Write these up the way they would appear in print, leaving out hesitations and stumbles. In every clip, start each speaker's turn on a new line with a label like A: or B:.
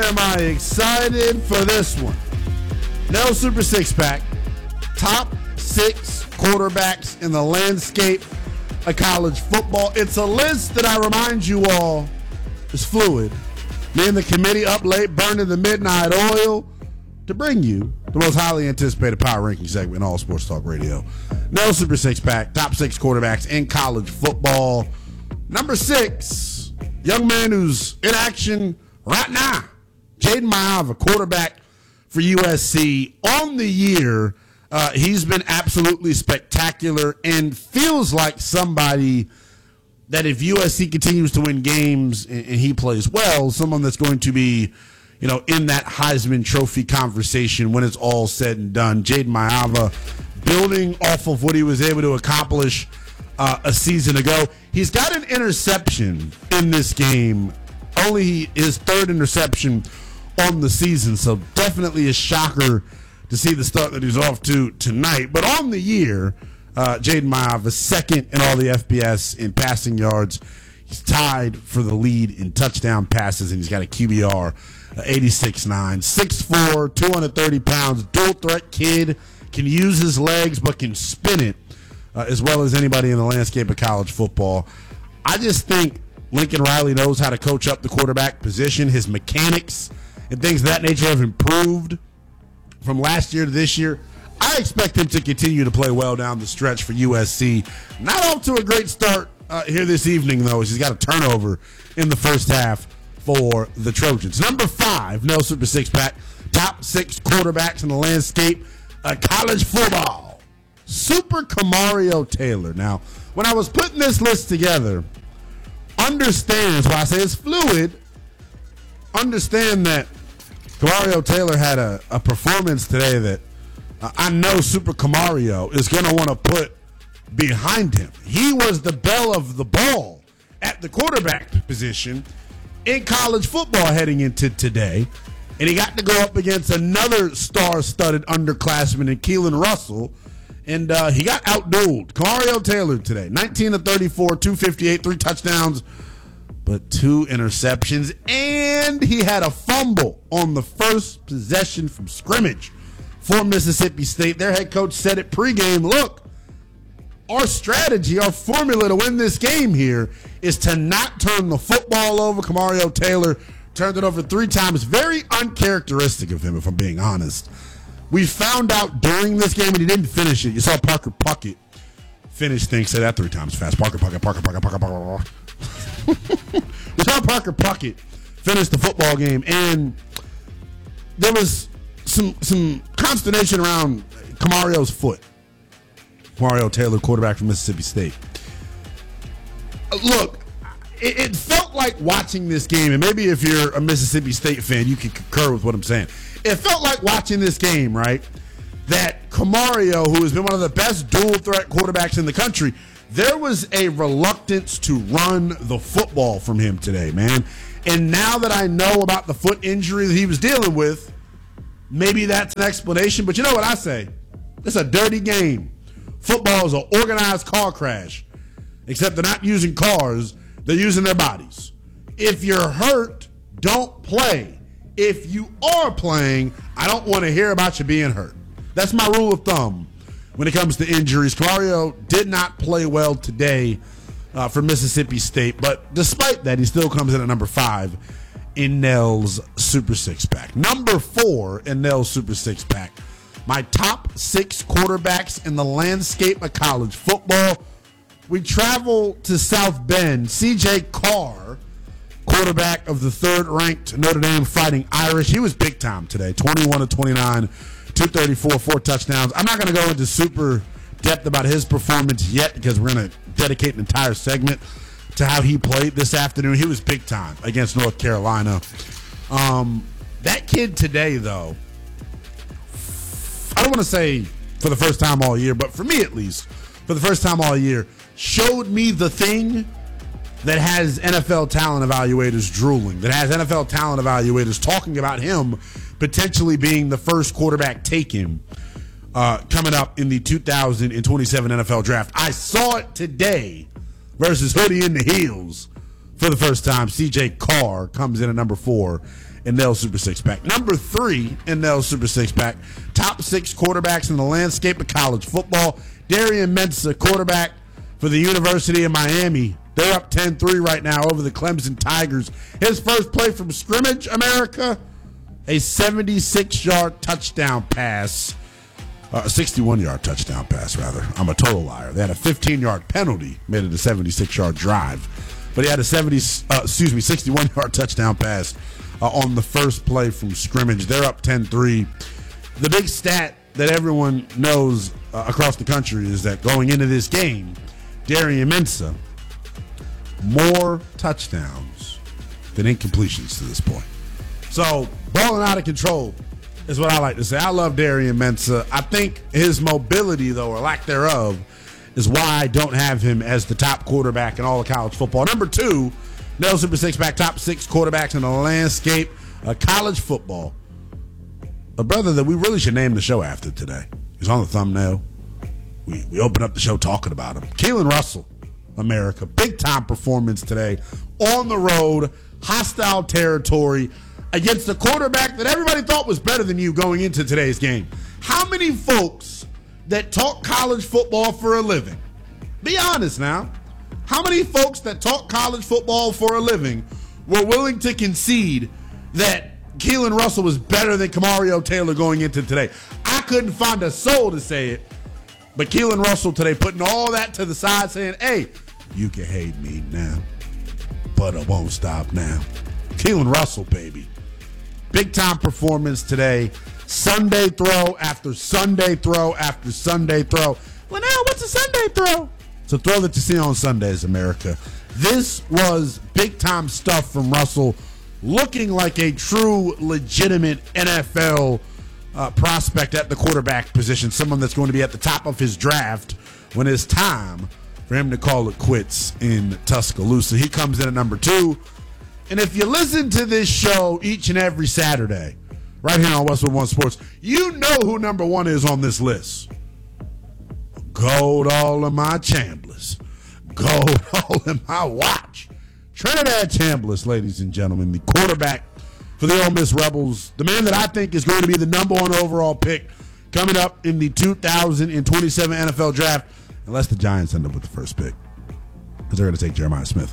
A: am I excited for this one. Nell Super Six Pack. Top 6 quarterbacks in the landscape of college football. It's a list that I remind you all is fluid. Me and the committee up late burning the midnight oil to bring you the most highly anticipated power ranking segment in all sports talk radio. Nell Super Six Pack. Top 6 quarterbacks in college football. Number 6, young man who's in action right now. Jayden Maiava, quarterback for USC. On the year, he's been absolutely spectacular and feels like somebody that if USC continues to win games and he plays well, someone that's going to be, in that Heisman Trophy conversation when it's all said and done. Jayden Maiava, building off of what he was able to accomplish a season ago. He's got an interception in this game, only his 3rd interception on the season, so definitely a shocker to see the start that he's off to tonight. But on the year, Jayden Maiava is 2nd in all the FBS in passing yards. He's tied for the lead in touchdown passes, and he's got a QBR 86.9, 6'4", 230 pounds, dual threat kid, can use his legs but can spin it as well as anybody in the landscape of college football. I just think Lincoln Riley knows how to coach up the quarterback position. His mechanics and things of that nature have improved from last year to this year. I expect him to continue to play well down the stretch for USC. Not off to a great start here this evening, though, as he's got a turnover in the first half for the Trojans. Number 5, Nell Super Six Pack. Top 6 quarterbacks in the landscape of college football. Super Kamario Taylor. Now, when I was putting this list together, understand, that's why I say it's fluid, understand that Kamario Taylor had a performance today that I know Super Kamario is going to want to put behind him. He was the belle of the ball at the quarterback position in college football heading into today, and he got to go up against another star-studded underclassman in Keelan Russell, and he got outdueled. Kamario Taylor today, 19 of 34, 258, 3 touchdowns, but 2 interceptions, and he had a fumble on the first possession from scrimmage for Mississippi State. Their head coach said it pregame, look, our strategy, our formula to win this game here is to not turn the football over. Kamario Taylor turned it over 3 times. Very uncharacteristic of him, if I'm being honest. We found out during this game, and he didn't finish it. You saw Parker Puckett finish things. Say that 3 times fast. Parker Puckett. We saw Parker Puckett finish the football game, and there was some consternation around Kamario's foot. Kamario Taylor, quarterback from Mississippi State. Look, it felt like watching this game, and maybe if you're a Mississippi State fan, you can concur with what I'm saying. It felt like watching this game, right, that Kamario, who has been one of the best dual-threat quarterbacks in the country, there was a reluctance to run the football from him today, man. And now that I know about the foot injury that he was dealing with, maybe that's an explanation. But you know what I say? It's a dirty game. Football is an organized car crash, except they're not using cars. They're using their bodies. If you're hurt, don't play. If you are playing, I don't want to hear about you being hurt. That's my rule of thumb when it comes to injuries. Kamario did not play well today for Mississippi State, but despite that, he still comes in at number 5 in Nell's Super Six Pack. Number 4 in Nell's Super Six Pack. My top 6 quarterbacks in the landscape of college football. We travel to South Bend. CJ Carr, quarterback of the 3rd-ranked Notre Dame Fighting Irish. He was big time today, 21 of 29, 234, 4 touchdowns. I'm not going to go into super depth about his performance yet because we're going to dedicate an entire segment to how he played this afternoon. He was big time against North Carolina. That kid today, though, I don't want to say for the first time all year, but for me at least, for the first time all year, showed me the thing that has NFL talent evaluators drooling, that has NFL talent evaluators talking about him potentially being the first quarterback taken coming up in the 2027 NFL Draft. I saw it today versus Hoodie in the Heels for the first time, CJ Carr comes in at number 4 in Nell's Super Six Pack. Number 3 in Nell's Super Six Pack, top 6 quarterbacks in the landscape of college football. Darian Mensah, quarterback for the University of Miami. They're up 10-3 right now over the Clemson Tigers. His first play from scrimmage, America, a 76-yard touchdown pass. A 61-yard touchdown pass, rather. I'm a total liar. They had a 15-yard penalty, made it a 76-yard drive. But he had a 61-yard touchdown pass on the first play from scrimmage. They're up 10-3. The big stat that everyone knows across the country is that going into this game, Darian Mensah, more touchdowns than incompletions to this point. So, balling out of control is what I like to say. I love Darian Mensah. I think his mobility, though, or lack thereof, is why I don't have him as the top quarterback in all of college football. Number 2, Nell Super Six Pack, top 6 quarterbacks in the landscape of college football. A brother that we really should name the show after today. He's on the thumbnail. We open up the show talking about him. Keelan Russell, America. Big-time performance today on the road, hostile territory, against a quarterback that everybody thought was better than you going into today's game. How many folks that talk college football for a living, be honest now, how many folks that talk college football for a living were willing to concede that Keelan Russell was better than Kamario Taylor going into today? I couldn't find a soul to say it, but Keelan Russell today putting all that to the side saying, hey, you can hate me now, but I won't stop now. Keelan Russell, baby. Big-time performance today. Sunday throw after Sunday throw after Sunday throw. Well, now, what's a Sunday throw? It's a throw that you see on Sundays, America. This was big-time stuff from Russell, looking like a true, legitimate NFL prospect at the quarterback position, someone that's going to be at the top of his draft when it's time for him to call it quits in Tuscaloosa. He comes in at number 2. And if you listen to this show each and every Saturday, right here on Westwood One Sports, you know who number 1 is on this list. Gold all in my Chambliss. Gold all in my watch. Trinidad Chambliss, ladies and gentlemen, the quarterback for the Ole Miss Rebels, the man that I think is going to be the number 1 overall pick coming up in the 2027 NFL Draft, unless the Giants end up with the first pick, because they're going to take Jeremiah Smith.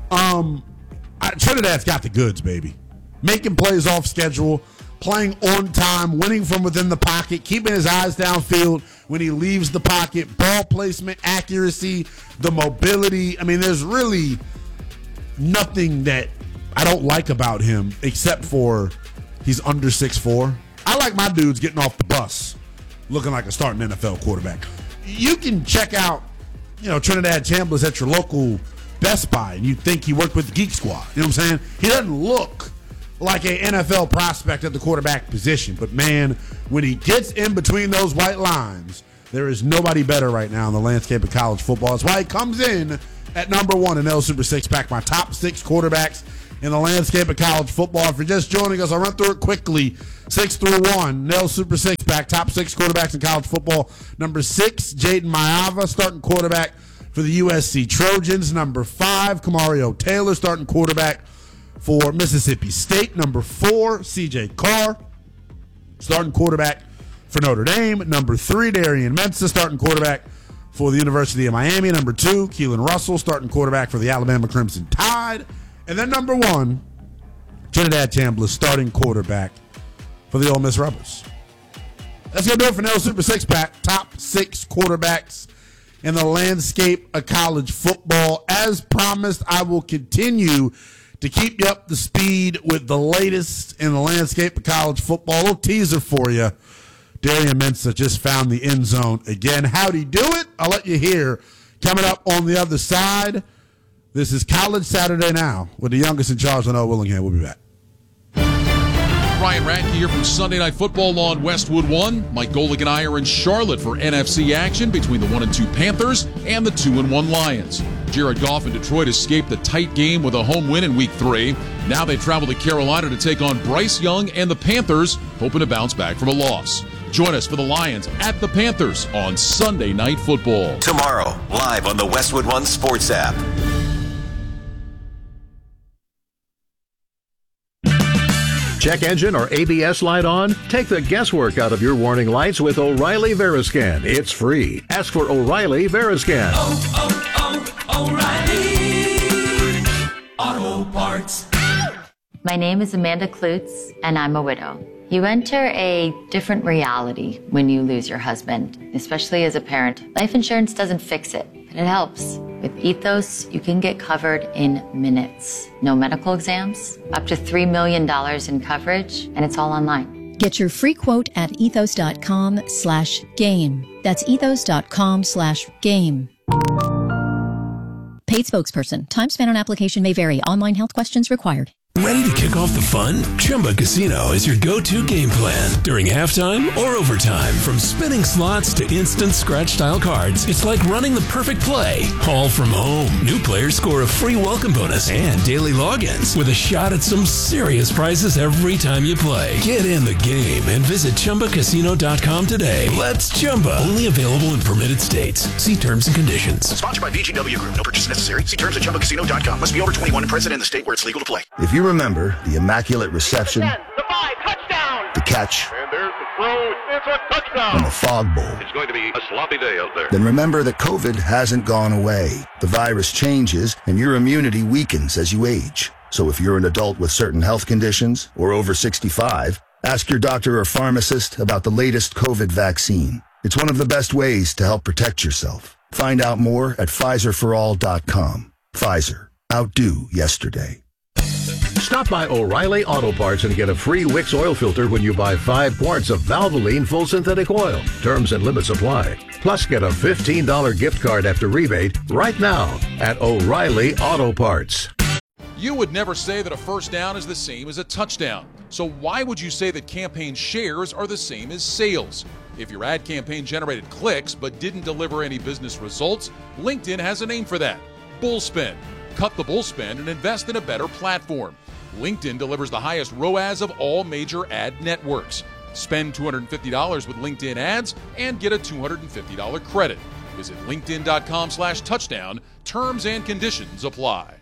A: Trinidad's got the goods, baby. Making plays off schedule, playing on time, winning from within the pocket, keeping his eyes downfield when he leaves the pocket, ball placement, accuracy, the mobility. I mean, there's really nothing that I don't like about him except for he's under 6'4". I like my dudes getting off the bus looking like a starting NFL quarterback. You can check out, Trinidad Chambliss at your local Best Buy, and you think he worked with the Geek Squad. You know what I'm saying? He doesn't look like an NFL prospect at the quarterback position, but man, when he gets in between those white lines, there is nobody better right now in the landscape of college football. That's why he comes in at number 1 in Nell Super Six Pack, my top 6 quarterbacks in the landscape of college football. If you're just joining us, I'll run through it quickly. 6 through 1, Nell Super Six Pack, top 6 quarterbacks in college football. Number 6, Jaden Maiava, starting quarterback for the USC Trojans. Number 5, Kamario Taylor, starting quarterback for Mississippi State. Number 4, CJ Carr, starting quarterback for Notre Dame. Number 3, Darian Mensah, starting quarterback for the University of Miami. Number 2, Keelan Russell, starting quarterback for the Alabama Crimson Tide. And then number 1, Trinidad Chambliss, starting quarterback for the Ole Miss Rebels. That's going to do it for Nell Super Six Pack. Top 6 quarterbacks in the landscape of college football. As promised, I will continue to keep you up to speed with the latest in the landscape of college football. A little teaser for you. Darian Mensah just found the end zone again. How'd he do it? I'll let you hear. Coming up on the other side, this is College Saturday Now with the youngest in charge, Leno Willingham. We'll be back.
B: Ryan Radke here from Sunday Night Football on Westwood One. Mike Golick and I are in Charlotte for NFC action between the 1-2 Panthers and the 2-1 Lions. Jared Goff and Detroit escaped the tight game with a home win in Week 3. Now they travel to Carolina to take on Bryce Young and the Panthers, hoping to bounce back from a loss. Join us for the Lions at the Panthers on Sunday Night Football.
C: Tomorrow, live on the Westwood One Sports app. Check engine or ABS light on? Take the guesswork out of your warning lights with O'Reilly Veriscan. It's free. Ask for O'Reilly Veriscan.
D: O'Reilly Auto Parts.
E: My name is Amanda Klutz, and I'm a widow. You enter a different reality when you lose your husband, especially as a parent. Life insurance doesn't fix it, but it helps. With Ethos, you can get covered in minutes. No medical exams, up to $3 million in coverage, and it's all online.
F: Get your free quote at ethos.com/game. That's ethos.com/game. Paid spokesperson. Time spent on application may vary. Online health questions required.
G: Ready to kick off the fun? Chumba Casino is your go-to game plan during halftime or overtime. From spinning slots to instant scratch-style cards, it's like running the perfect play, all from home. New players score a free welcome bonus and daily logins with a shot at some serious prizes every time you play. Get in the game and visit ChumbaCasino.com today. Let's Chumba. Only available in permitted states. See terms and conditions.
H: Sponsored by VGW Group. No purchase necessary. See terms at ChumbaCasino.com. Must be over 21 and present in the state where it's legal to play.
I: If you remember the immaculate reception,
J: 10, the 5, touchdown,
I: the catch,
J: and there's the throw, it's a touchdown,
I: and the fog bowl,
J: it's going to be a sloppy day out there.
I: Then remember that COVID hasn't gone away. The virus changes, and your immunity weakens as you age. So if you're an adult with certain health conditions or over 65, ask your doctor or pharmacist about the latest COVID vaccine. It's one of the best ways to help protect yourself. Find out more at PfizerForAll.com. Pfizer. Outdo yesterday.
C: Stop by O'Reilly Auto Parts and get a free Wix oil filter when you buy 5 quarts of Valvoline full synthetic oil. Terms and limits apply. Plus, get a $15 gift card after rebate right now at O'Reilly Auto Parts.
B: You would never say that a first down is the same as a touchdown. So why would you say that campaign shares are the same as sales? If your ad campaign generated clicks but didn't deliver any business results, LinkedIn has a name for that: Bullspend. Cut the bullspend and invest in a better platform. LinkedIn delivers the highest ROAS of all major ad networks. Spend $250 with LinkedIn ads and get a $250 credit. Visit linkedin.com/touchdown. Terms and conditions apply.